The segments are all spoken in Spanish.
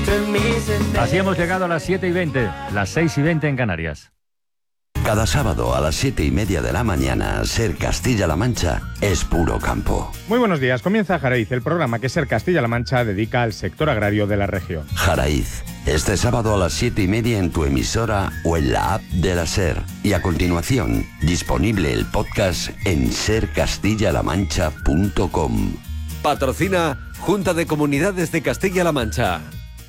Así hemos llegado a las 7:20, las 6:20 en Canarias. Cada sábado a las 7:30 de la mañana, Ser Castilla-La Mancha es puro campo. Muy buenos días, comienza Jaraiz, el programa que Ser Castilla-La Mancha dedica al sector agrario de la región. Jaraiz, este sábado a las 7:30 en tu emisora o en la app de la Ser. Y a continuación, disponible el podcast en sercastillalamancha.com. Patrocina Junta de Comunidades de Castilla-La Mancha.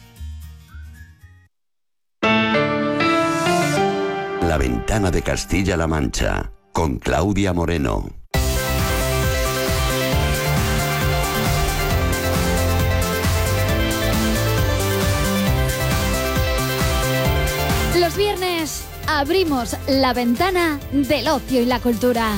La ventana de Castilla-La Mancha, con Claudia Moreno. Los viernes abrimos la ventana del ocio y la cultura.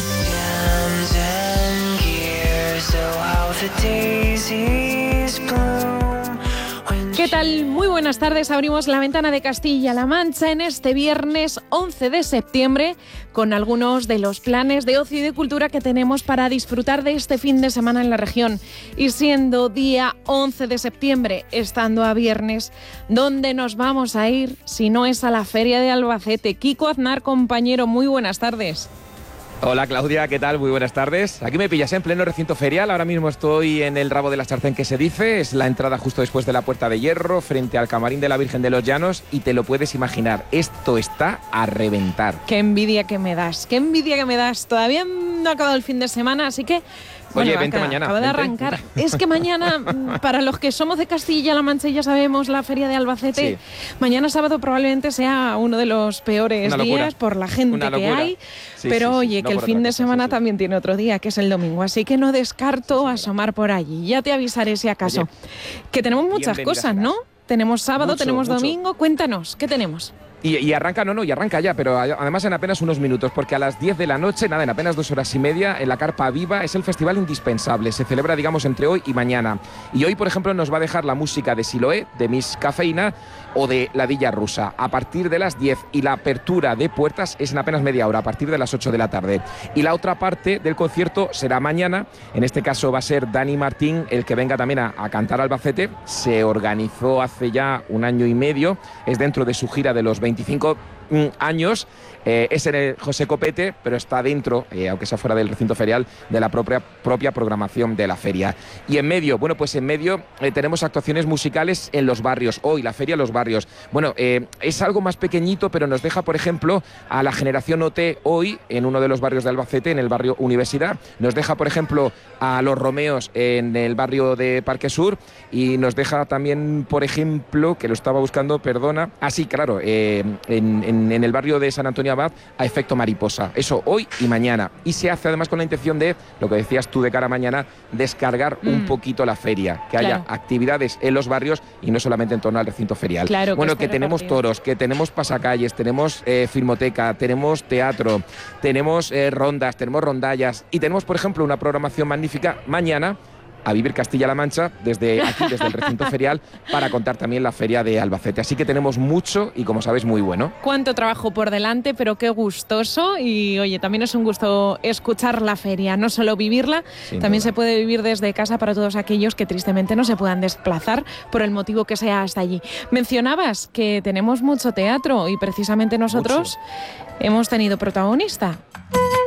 ¿Qué tal? Muy buenas tardes. Abrimos la ventana de Castilla-La Mancha en este viernes 11 de septiembre con algunos de los planes de ocio y de cultura que tenemos para disfrutar de este fin de semana en la región. Y siendo día 11 de septiembre, estando a viernes, ¿dónde nos vamos a ir si no es a la Feria de Albacete? Kiko Aznar, compañero, muy buenas tardes. Hola Claudia, ¿qué tal? Muy buenas tardes. Aquí me pillas en pleno recinto ferial. Ahora mismo estoy en el rabo de la sartén que se dice. Es la entrada justo después de la Puerta de Hierro, frente al camarín de la Virgen de los Llanos. Y te lo puedes imaginar, esto está a reventar. Qué envidia que me das, qué envidia que me das. Todavía no ha acabado el fin de semana, así que... Oye, vente mañana. Acaba de arrancar. Es que mañana, para los que somos de Castilla-La Mancha, ya sabemos, la Feria de Albacete, sí. Mañana sábado probablemente sea uno de los peores días por la gente que hay. Sí, pero oye, no, que el fin de semana también tiene otro día, que es el domingo. Así que no descarto asomar por allí. Ya te avisaré si acaso. Oye, que tenemos muchas cosas, ¿no? Tenemos sábado, tenemos domingo. Cuéntanos, ¿qué tenemos? Y arranca ya, pero además en apenas unos minutos, porque a las 10 de la noche, en apenas 2 horas y media, en la Carpa Viva es el festival indispensable. Se celebra, digamos, entre hoy y mañana. Y hoy, por ejemplo, nos va a dejar la música de Siloé, de Miss Cafeína o de La Villa Rusa, a partir de las 10. Y la apertura de puertas es en apenas media hora, a partir de las 8 de la tarde. Y la otra parte del concierto será mañana. En este caso va a ser Dani Martín el que venga también a cantar Albacete. Se organizó hace ya 1 año y medio. Es dentro de su gira de los 25 años. Es en el José Copete, pero está dentro, aunque sea fuera del recinto ferial, de la propia programación de la feria. Y en medio, bueno, pues en medio tenemos actuaciones musicales en los barrios. Hoy, la feria en los barrios. Bueno, es algo más pequeñito, pero nos deja, por ejemplo, a la generación OT hoy, en uno de los barrios de Albacete, en el barrio Universidad. Nos deja, por ejemplo, a los Romeos en el barrio de Parque Sur. Y nos deja también, por ejemplo, que lo estaba buscando, perdona. Ah, sí, claro, en el barrio de San Antonio Abad, a Efecto Mariposa. Eso hoy y mañana. Y se hace además con la intención de, lo que decías tú de cara a mañana, descargar un poquito la feria. Que haya actividades en los barrios y no solamente en torno al recinto ferial. Claro, bueno, que tenemos toros, que tenemos pasacalles, tenemos filmoteca, tenemos teatro, tenemos rondas, tenemos rondallas y tenemos, por ejemplo, una programación magnífica mañana a vivir Castilla-La Mancha desde aquí, desde el recinto ferial, para contar también la feria de Albacete. Así que tenemos mucho y, como sabéis, muy bueno. Cuánto trabajo por delante, pero qué gustoso. Y oye, también es un gusto escuchar la feria, no solo vivirla, también se puede vivir desde casa para todos aquellos que tristemente no se puedan desplazar por el motivo que sea hasta allí. Mencionabas que tenemos mucho teatro y precisamente nosotros hemos tenido protagonista.